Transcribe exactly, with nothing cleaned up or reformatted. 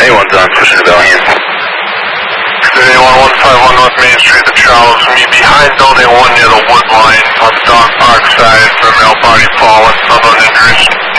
A one's on, pushing to Bellingham. A one one five one North Main Street, the Charles, me behind building one near the wood line on the dog park side for male body fall and some injuries.